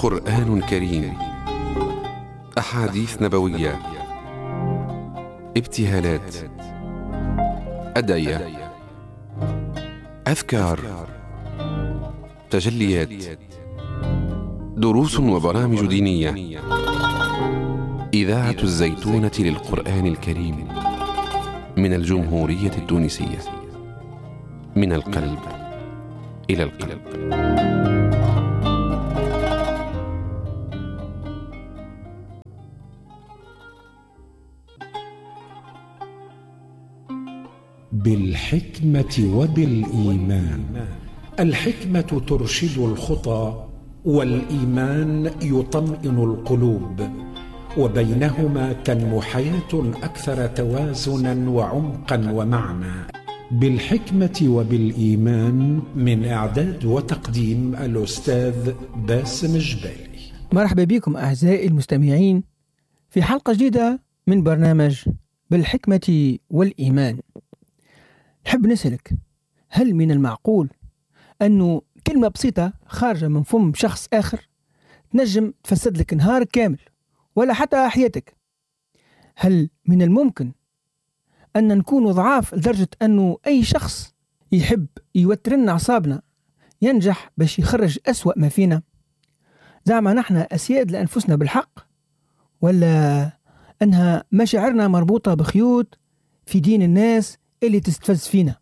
قرآن كريم، أحاديث نبوية، ابتهالات، أدعية، أذكار، تجليات، دروس وبرامج دينية. إذاعة الزيتونة للقرآن الكريم من الجمهورية التونسية، من القلب إلى القلب. بالحكمة وبالإيمان. الحكمة ترشد الخطى، والإيمان يطمئن القلوب، وبينهما تنمو حياة أكثر توازنا وعمقا ومعنى. بالحكمة وبالإيمان، من إعداد وتقديم الأستاذ باسم الجبالي. مرحبا بكم أعزائي المستمعين في حلقة جديدة من برنامج بالحكمة والإيمان. نحب نسألك، هل من المعقول أنه كلمة بسيطة خارجة من فم شخص آخر تنجم تفسد لك نهار كامل ولا حتى حياتك؟ هل من الممكن أن نكون ضعاف لدرجة أنه أي شخص يحب يوترنا أعصابنا ينجح باش يخرج أسوأ ما فينا؟ زعما نحن أسياد لأنفسنا بالحق، ولا أنها مشاعرنا مربوطة بخيوط في دين الناس اللي تستفز فينا؟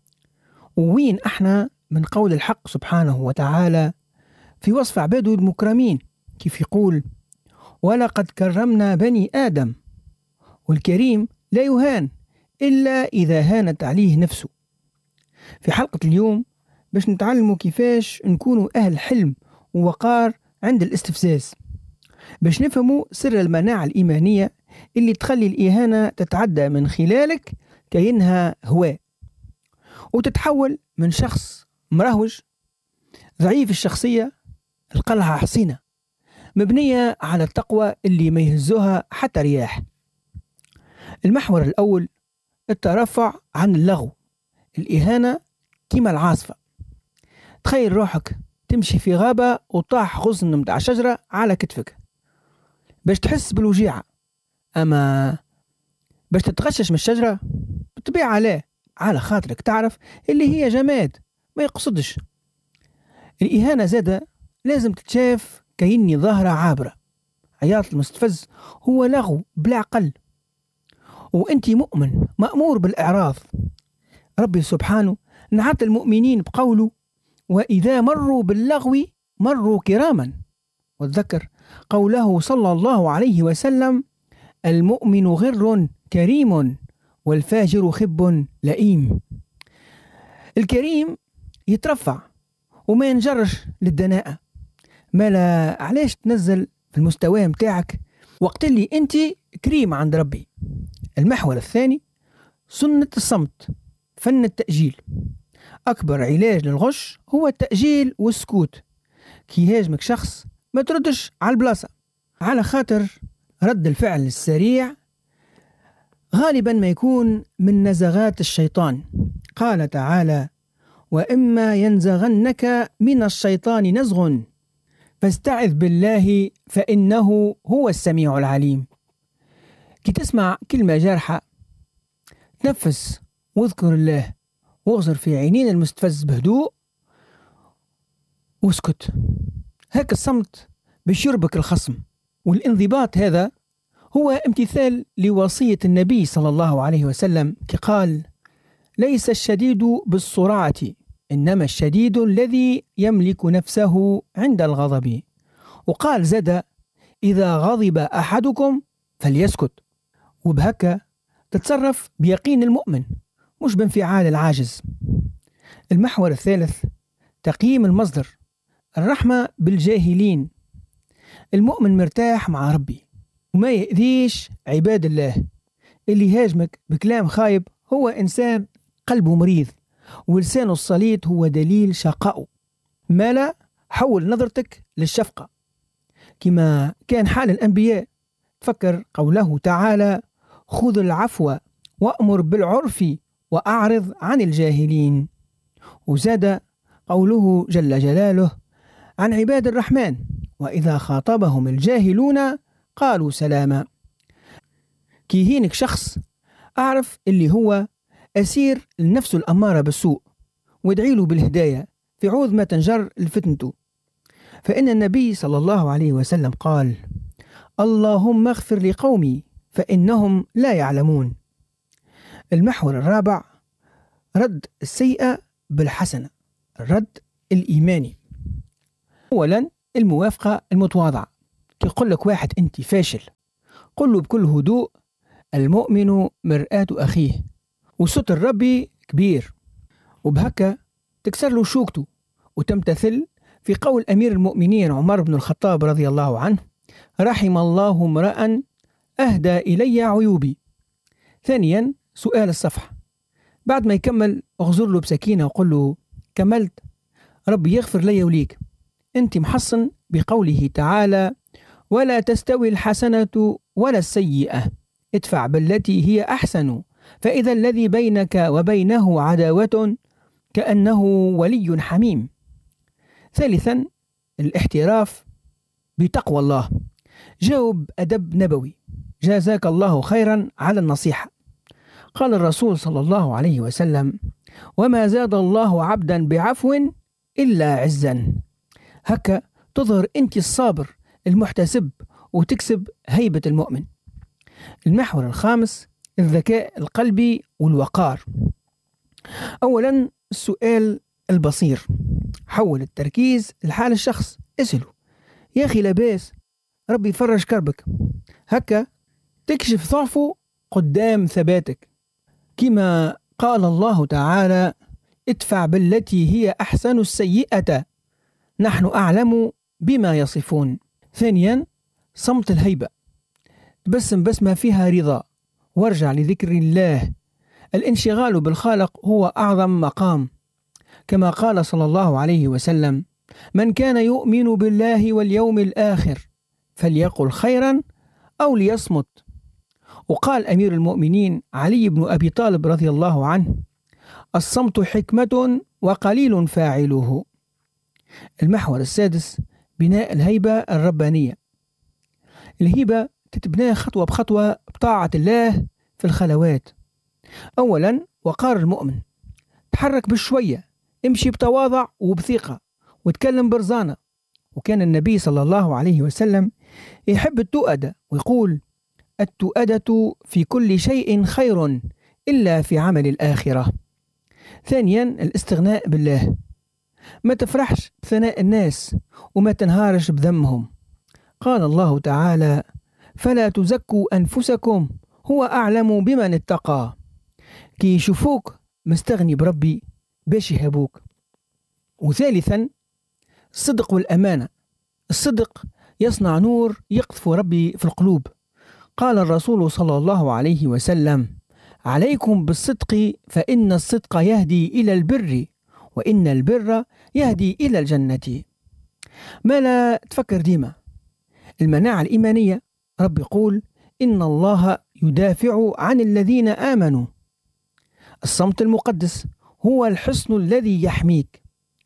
ووين احنا من قول الحق سبحانه وتعالى في وصف عباده المكرمين، كيف يقول: ولقد كرمنا بني آدم، والكريم لا يهان إلا إذا هانت عليه نفسه. في حلقة اليوم باش نتعلموا كيفاش نكونوا أهل حلم ووقار عند الاستفزاز، باش نفهموا سر المناعة الإيمانية اللي تخلي الإهانة تتعدى من خلالك كأنها هواء، وتتحول من شخص مرهوج ضعيف الشخصية القلعة حصينة مبنية على التقوى اللي ما يهزوها حتى رياح. المحور الأول: الترفع عن اللغو. الإهانة كما العاصفة. تخيل روحك تمشي في غابة وطاح غصن متاع شجرة على كتفك باش تحس بالوجيعة، أما باش تتغشش من الشجرة بالطبيعة لا، على خاطرك تعرف اللي هي جماد ما يقصدش. الإهانة زادة لازم تتشاف كأني ظاهرة عابرة. عياط المستفز هو لغو بلا عقل، وانتي مؤمن مأمور بالإعراض. ربي سبحانه نعت المؤمنين بقوله: وإذا مروا باللغو مروا كراما. وتذكر قوله صلى الله عليه وسلم: المؤمن غر كريم والفاجر خب لئيم. الكريم يترفع وما ينجرش للدناءة. ما لا علاش تنزل في المستوى متاعك وقت اللي انت كريم عند ربي. المحور الثاني: سنة الصمت، فن التأجيل. أكبر علاج للغش هو التأجيل والسكوت. كي هاجمك شخص ما تردش على البلاصة، على خاطر رد الفعل السريع غالبا ما يكون من نزغات الشيطان. قال تعالى: وإما ينزغنك من الشيطان نزغ فاستعذ بالله فإنه هو السميع العليم. كي تسمع كلمة جارحة تنفس واذكر الله، واغزر في عينين المستفز بهدوء واسكت. هيك الصمت باش يربك الخصم. والانضباط هذا هو امتثال لوصية النبي صلى الله عليه وسلم، كي قال: ليس الشديد بالسرعة إنما الشديد الذي يملك نفسه عند الغضب. وقال زاد: إذا غضب أحدكم فليسكت. وبهكا تتصرف بيقين المؤمن مش بانفعال العاجز. المحور الثالث: تقييم المصدر، الرحمة بالجاهلين. المؤمن مرتاح مع ربي وما يأذيش عباد الله. اللي هاجمك بكلام خايب هو إنسان قلبه مريض، ولسانه السليط هو دليل شقائه. ما لا حول نظرتك للشفقة كما كان حال الأنبياء. تفكر قوله تعالى: خذ العفو وأمر بالعرف وأعرض عن الجاهلين. وزاد قوله جل جلاله عن عباد الرحمن: وإذا خاطبهم الجاهلون قالوا سلاما. كي هينك شخص أعرف اللي هو أسير النفس الأمارة بالسوء، وادعي له بالهداية في عوض ما تنجر الفتنة، فإن النبي صلى الله عليه وسلم قال: اللهم اغفر لقومي فإنهم لا يعلمون. المحور الرابع: رد السيئة بالحسنة، الرد الإيماني. أولا الموافقة المتواضعة. كي يقول لك واحد أنت فاشل، قل له بكل هدوء: المؤمن مرآة أخيه، وستر ربي كبير، وبهكا تكسر له شوكته وتمتثل في قول أمير المؤمنين عمر بن الخطاب رضي الله عنه: رحم الله امرأ أهدى إلي عيوبي. ثانيا سؤال الصفحة، بعد ما يكمل اغزر له بسكينة وقل له: كملت، ربي يغفر لي وليك، أنت محصن بقوله تعالى: ولا تستوي الحسنة ولا السيئة ادفع بالتي هي أحسن فإذا الذي بينك وبينه عداوة كأنه ولي حميم. ثالثا الاحتراف بتقوى الله. جاوب أدب نبوي: جزاك الله خيرا على النصيحة. قال الرسول صلى الله عليه وسلم: وما زاد الله عبدا بعفو إلا عزا. هكا تظهر أنت الصابر المحتسب وتكسب هيبة المؤمن. المحور الخامس: الذكاء القلبي والوقار. أولا السؤال البصير، حول التركيز لحال الشخص، اسأله: يا أخي لاباس؟ ربي يفرج كربك. هكا تكشف ضعفه قدام ثباتك، كما قال الله تعالى: ادفع بالتي هي أحسن السيئة نحن أعلم بما يصفون. ثانيا صمت الهيبة، تبسم بسمة فيها رضا، وارجع لذكر الله. الانشغال بالخالق هو أعظم مقام، كما قال صلى الله عليه وسلم: من كان يؤمن بالله واليوم الآخر فليقل خيرا أو ليصمت. وقال أمير المؤمنين علي بن أبي طالب رضي الله عنه: الصمت حكمة وقليل فاعله. المحور السادس: بناء الهيبة الربانية. الهيبة تتبنى خطوة بخطوة بطاعة الله في الخلوات. أولا وقار المؤمن، تحرك بشوية، امشي بتواضع وبثقة، وتكلم برزانة. وكان النبي صلى الله عليه وسلم يحب التؤدة ويقول: التؤدة في كل شيء خير إلا في عمل الآخرة. ثانيا الاستغناء بالله، ما تفرحش بثناء الناس وما تنهارش بذمهم. قال الله تعالى: فلا تزكوا أنفسكم هو أعلم بمن اتقى. كي يشوفوك مستغني بربي باش يهبوك. وثالثا الصدق والأمانة. الصدق يصنع نور يقذف ربي في القلوب. قال الرسول صلى الله عليه وسلم: عليكم بالصدق فإن الصدق يهدي إلى البر وإن البر يهدي إلى الجنة. ما لا تفكر ديما. المناعة الإيمانية، رب يقول: إن الله يدافع عن الذين آمنوا. الصمت المقدس هو الحصن الذي يحميك.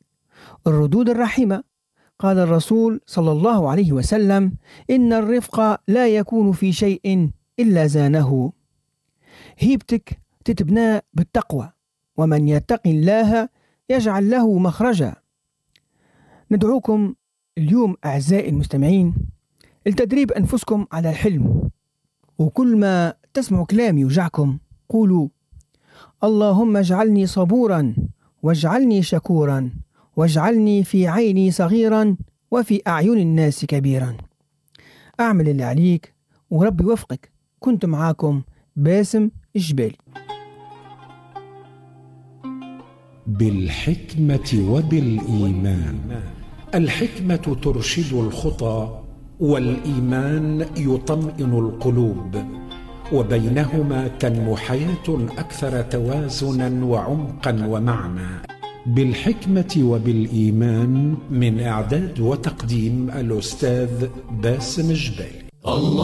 الردود الرحيمة، قال الرسول صلى الله عليه وسلم: إن الرفق لا يكون في شيء إلا زانه. هيبتك تتبنى بالتقوى، ومن يتقي الله يجعل له مخرجا. ندعوكم اليوم أعزائي المستمعين لتدريب أنفسكم على الحلم، وكل ما تسمعوا كلام يوجعكم قولوا: اللهم اجعلني صبورا واجعلني شكورا واجعلني في عيني صغيرا وفي أعين الناس كبيرا. أعمل اللي عليك ورب يوفقك. كنت معاكم باسم الجبالي. بالحكمة وبالإيمان. الحكمة ترشد الخطى، والإيمان يطمئن القلوب، وبينهما تنمو حياة أكثر توازنا وعمقا ومعنى. بالحكمة وبالإيمان، من إعداد وتقديم الأستاذ باسم الجبالي.